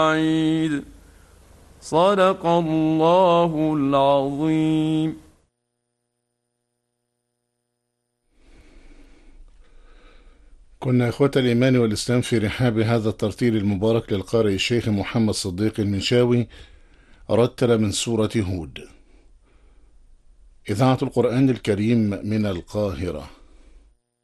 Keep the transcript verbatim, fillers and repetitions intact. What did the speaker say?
بعيد. صدق الله العظيم. كنا إخوة الإيمان والإسلام في رحاب هذا الترتيل المبارك للقارئ الشيخ محمد صديق المنشاوي، رتل من سورة هود. إذاعة القرآن الكريم من القاهرة.